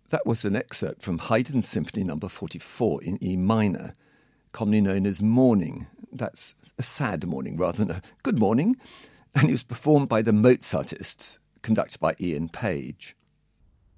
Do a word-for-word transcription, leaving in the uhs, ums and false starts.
That was an excerpt from Haydn's Symphony Number forty-four in E minor, commonly known as Morning. That's a sad morning rather than a good morning. And it was performed by the Mozartists, conducted by Ian Page.